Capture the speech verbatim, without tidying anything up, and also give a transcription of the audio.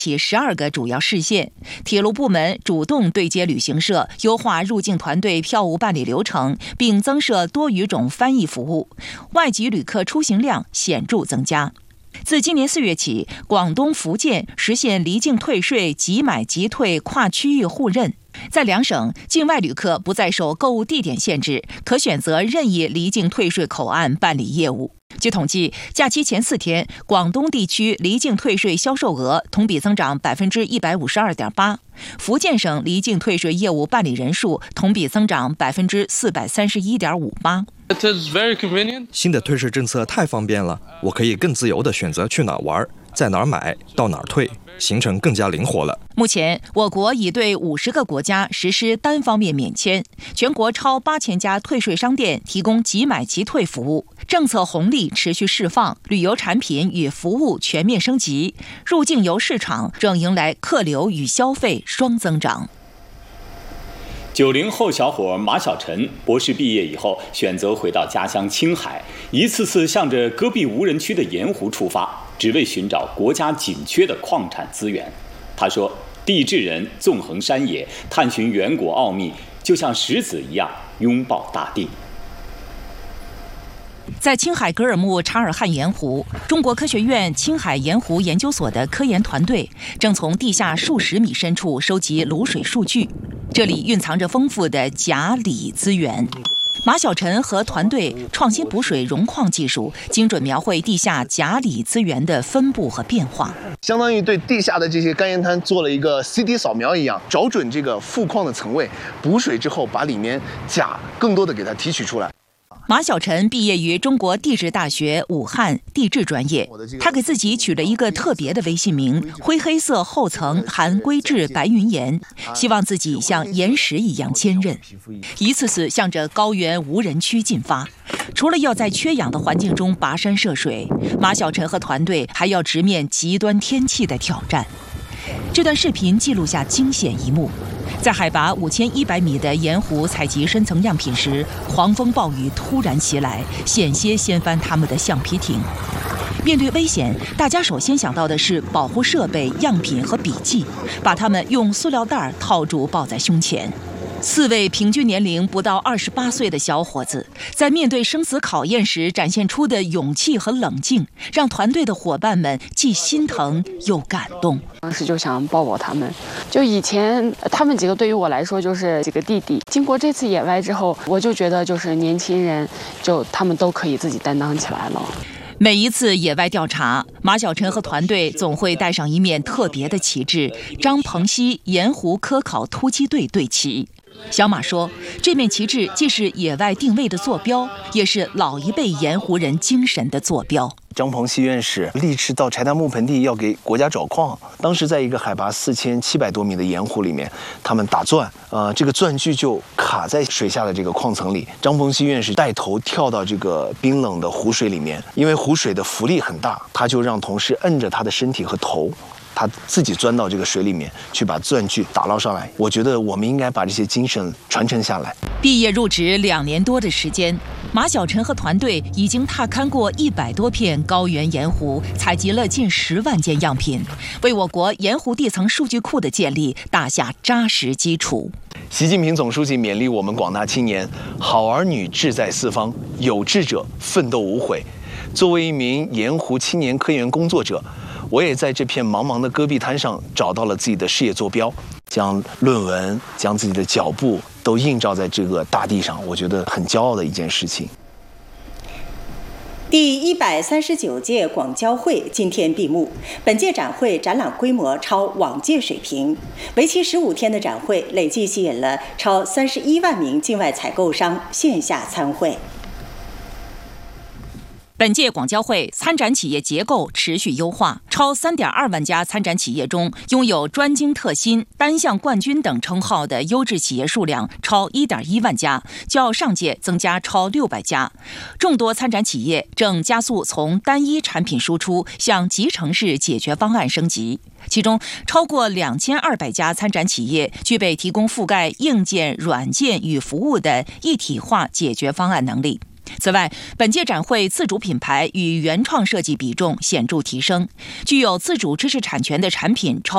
其十二个主要市县，铁路部门主动对接旅行社，优化入境团队票务办理流程，并增设多语种翻译服务，外籍旅客出行量显著增加。自今年四月起，广东、福建实现离境退税即买即退跨区域互认。在两省，境外旅客不再受购物地点限制，可选择任意离境退税口岸办理业务。据统计，假期前四天，广东地区离境退税销售额同比增长百分之一百五十二点八，福建省离境退税业务办理人数同比增长百分之四百三十一点五八。 新的退税政策太方便了，我可以更自由地选择去哪儿玩，在哪儿买，到哪儿退，行程更加灵活了。 目前，我国已对五十个国家实施单方面免签，全国超八千家退税商店提供即买即退服务。政策红利持续释放，旅游产品与服务全面升级，入境游市场正迎来客流与消费双增长。 九零后小伙马晓晨博士毕业以后，选择回到家乡青海，一次次向着戈壁无人区的盐湖出发，只为寻找国家紧缺的矿产资源。他说：“地质人纵横山野，探寻远古奥秘，就像石子一样拥抱大地。” 在青海格尔木察尔汗盐湖，中国科学院青海盐湖研究所的科研团队正从地下数十米深处收集卤水数据，这里蕴藏着丰富的钾锂资源。马晓晨和团队创新补水溶矿技术，精准描绘地下钾锂资源的分布和变化， 相当于对地下的这些干盐滩做了一个 C T 扫描一样，找准这个富矿的层位，补水之后把里面钾更多的给它提取出来。 马晓晨毕业于中国地质大学武汉地质专业，他给自己取了一个特别的微信名，灰黑色后层含硅质白云岩，希望自己像岩石一样坚韧，一次次向着高原无人区进发。除了要在缺氧的环境中跋山涉水，马晓晨和团队还要直面极端天气的挑战。这段视频记录下惊险一幕。在海拔五千一百米的盐湖采集深层样品时，狂风暴雨突然袭来，险些掀翻他们的橡皮艇。面对危险，大家首先想到的是保护设备、样品和笔记，把它们用塑料袋套住，抱在胸前。四位平均年龄不到二十八岁的小伙子，在面对生死考验时展现出的勇气和冷静，让团队的伙伴们既心疼又感动。 当时就想抱抱他们，就以前他们几个对于我来说就是几个弟弟。经过这次野外之后，我就觉得就是年轻人，就他们都可以自己担当起来了。 每一次野外调查，马晓晨和团队总会带上一面特别的旗帜——张鹏溪盐湖科考突击队队旗。小马说，这面旗帜既是野外定位的坐标，也是老一辈盐湖人精神的坐标。 张鹏溪院士立志到柴达木盆地要给国家找矿，当时在一个海拔四千七百多米的盐湖里面，他们打钻，呃，这个钻具就卡在水下的这个矿层里。张鹏溪院士带头跳到这个冰冷的湖水里面，因为湖水的浮力很大，他就让同事摁着他的身体和头，他自己钻到这个水里面去把钻具打捞上来。我觉得我们应该把这些精神传承下来。 毕业入职两年多的时间，马晓晨和团队已经踏勘过一百多片高原盐湖，采集了近十万件样品，为我国盐湖地层数据库的建立打下扎实基础。 习近平总书记勉励我们广大青年：好儿女志在四方，有志者奋斗无悔。作为一名盐湖青年科研工作者，我也在这片茫茫的戈壁滩上找到了自己的事业坐标，将论文、将自己的脚步都映照在这个大地上，我觉得很骄傲的一件事情。 第一百三十九届广交会今天闭幕，本届展会展览规模超往届水平，为期十五天的展会累计吸引了超三十一万名境外采购商线下参会。 本届广交会参展企业结构持续优化，超 三点二万家参展企业中，拥有专精特新、单项冠军等称号的优质企业数量超 一点一万家，较上届增加超六百家。众多参展企业正加速从单一产品输出向集成式解决方案升级，其中超过两千二百家参展企业具备提供覆盖硬件、软件与服务的一体化解决方案能力。此外，本届展会自主品牌与原创设计比重显著提升，具有自主知识产权的产品超